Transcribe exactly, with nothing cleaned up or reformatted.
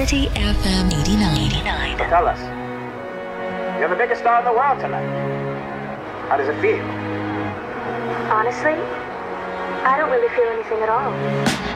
City F M eighty-nine. eighty-nine. So tell us, you're the biggest star in the world tonight. How does it feel? Honestly, I don't really feel anything at all.